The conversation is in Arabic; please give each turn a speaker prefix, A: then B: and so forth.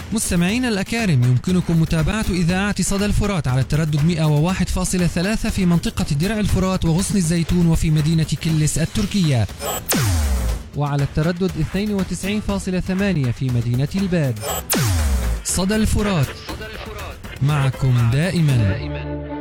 A: مستمعينا الأكارم، يمكنكم متابعة إذاعة صدى الفرات على التردد 101.3 في منطقة درع الفرات وغصن الزيتون وفي مدينة كلس التركية، وعلى التردد 92.8 في مدينة الباب. صدى الفرات معكم دائما.